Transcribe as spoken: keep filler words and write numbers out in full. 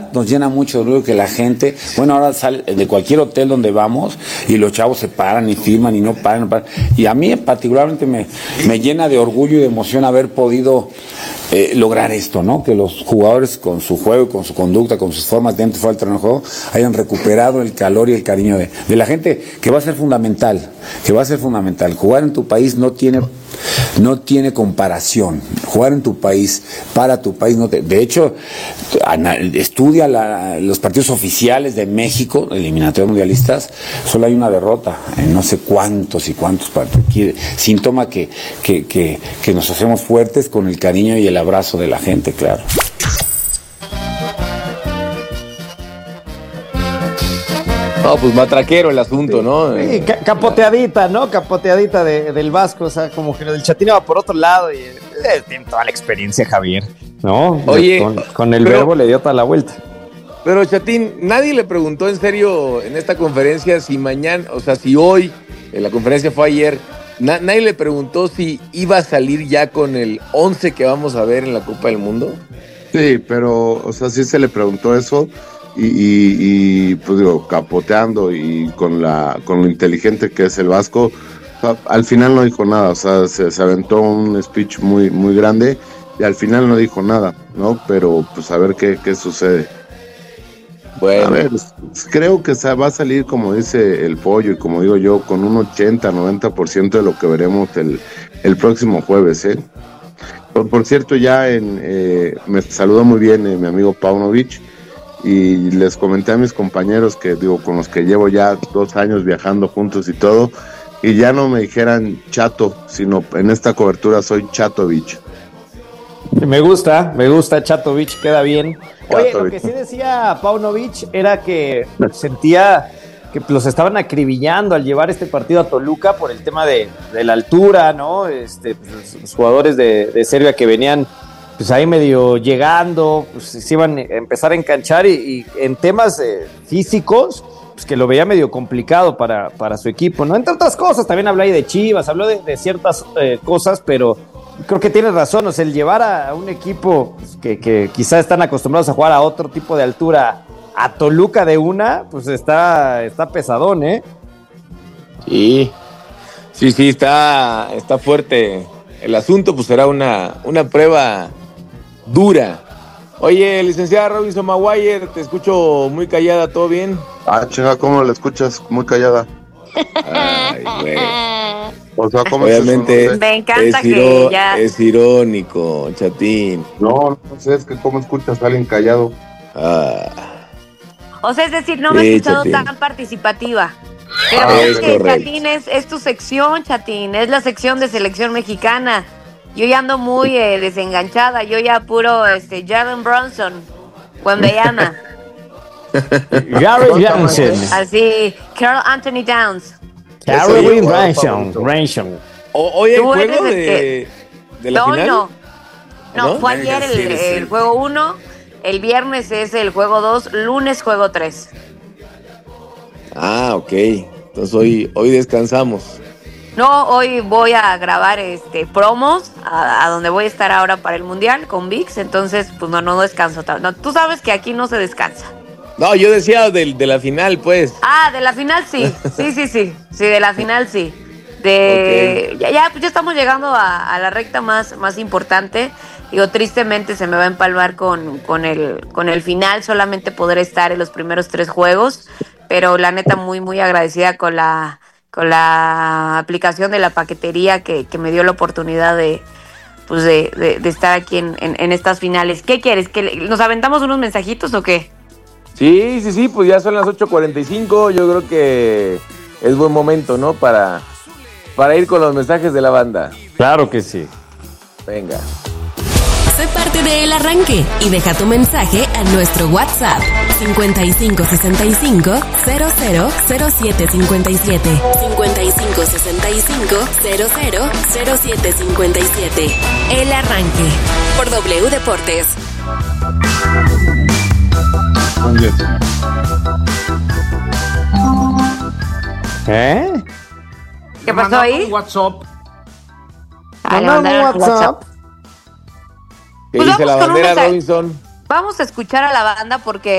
verdad nos llena mucho de orgullo que la gente, bueno, ahora sale de cualquier hotel donde vamos y los chavos se paran y firman y no paran, no paran. Y a mí particularmente me, me llena de orgullo y de emoción haber podido eh, lograr esto, ¿no? Que los jugadores con su juego, con su conducta, con sus formas dentro y fuera del terreno de juego hayan recuperado el calor y el cariño de, de la gente, que va a ser fundamental, que va a ser fundamental. Jugar en tu país no tiene no tiene comparación. Jugar en tu país, para tu país, no te, de hecho, estudia la, los partidos oficiales de México, eliminatorios mundialistas, solo hay una derrota en no sé cuántos y cuántos partidos. Síntoma que, que, que, que nos hacemos fuertes con el cariño y el abrazo de la gente, claro. No, pues matraquero el asunto, ¿no? Sí, ca- capoteadita, ¿no? Capoteadita de, del Vasco, o sea, como que el Chatín va por otro lado y eh, tiene toda la experiencia, Javier, ¿no? Oye, con, con el pero, verbo le dio toda la vuelta. Pero Chatín, nadie le preguntó en serio en esta conferencia si mañana, o sea, si hoy, en la conferencia fue ayer, na- nadie le preguntó si iba a salir ya con el once que vamos a ver en la Copa del Mundo. Sí, pero, o sea, sí se le preguntó eso. Y, y, y pues digo, capoteando y con la con lo inteligente que es el Vasco, o sea, al final no dijo nada, o sea, se, se aventó un speech muy muy grande y al final no dijo nada, ¿no? Pero pues a ver qué, qué sucede. Bueno. A ver, creo que va a salir, como dice el Pollo y como digo yo, con un ochenta, noventa por ciento de lo que veremos el, el próximo jueves, ¿eh? Por, por cierto, ya en eh, me saludó muy bien eh, mi amigo Paunovic. Y les comenté a mis compañeros que digo con los que llevo ya dos años viajando juntos y todo, y ya no me dijeran Chato, sino en esta cobertura soy Chatovich. Me gusta, me gusta Chatovich, queda bien. Oye, Chatovich. lo que sí decía Paunovic era que sentía que los estaban acribillando al llevar este partido a Toluca por el tema de, de la altura, ¿no? Este, pues, los jugadores de, de Serbia que venían pues ahí medio llegando, pues se iban a empezar a enganchar y, y en temas eh, físicos, pues que lo veía medio complicado para, para su equipo, ¿no? Entre otras cosas, también habló ahí de Chivas, habló de, de ciertas eh, cosas, pero creo que tienes razón, o sea, el llevar a, a un equipo pues, que, que quizás están acostumbrados a jugar a otro tipo de altura a Toluca de una, pues está, está pesadón, ¿eh? Sí, sí, sí, está, está fuerte el asunto, pues será una, una prueba dura. Oye, licenciada Robinson Maguire, te escucho muy callada, ¿todo bien? Ah, chinga, ¿cómo la escuchas? Muy callada. Ay, güey. O sea, ¿cómo Obviamente es eso? Me encanta es, que iro- ya... es irónico, Chatín. No, no sé, es que cómo escuchas a alguien callado. Ah, O sea, es decir, no me he Sí, escuchado Chatín. tan participativa. Pero Ah, es es que, correcto. Chatín, es, es tu sección, Chatín. Es la sección de selección mexicana. Yo ya ando muy eh, desenganchada. Yo ya puro este, Jalen Brunson, Wembanyama. Gary Johnson, Así, Carl Anthony Towns. Caroline Eso, Ransom, favorito. Ransom. O- hoy hay Tú eres juego el de, que- de la No, final. no. No, ¿No? fue ayer el, el juego uno. El viernes es el juego dos. Lunes juego tres. Ah, ok. Entonces hoy, hoy descansamos. No, hoy voy a grabar este promos a, a donde voy a estar ahora para el Mundial con VIX, entonces pues no, no descanso. No, tú sabes que aquí no se descansa. No, yo decía del, de la final, pues. Ah, de la final sí, sí, sí, sí, sí, de la final sí. De Ok. ya, ya, pues ya estamos llegando a, a la recta más, más importante. Digo, tristemente se me va a empalmar con, con el, con el final, solamente poder estar en los primeros tres juegos, pero la neta muy, muy agradecida con la, con la aplicación de la paquetería que, que me dio la oportunidad de, pues de, de, de estar aquí en, en, en estas finales. ¿Qué quieres? ¿Que le- nos aventamos unos mensajitos o qué? Sí, sí, sí, pues ya son las ocho cuarenta y cinco. Yo creo que es buen momento, ¿no? Para, para ir con los mensajes de la banda. Claro que sí. Venga. Sé parte de El Arranque y deja tu mensaje a nuestro WhatsApp cincuenta y cinco sesenta y cinco cero cero cero siete cincuenta y siete cincuenta y cinco sesenta y cinco cero cero cero siete cincuenta y siete. El Arranque por W Deportes. ¿Eh? ¿Qué pasó ahí? WhatsApp. Ah, le Mandaron mandaron un WhatsApp. ¿Qué Pues dice vamos la con un bandera, mensaje. Robinson? Vamos a escuchar a la banda porque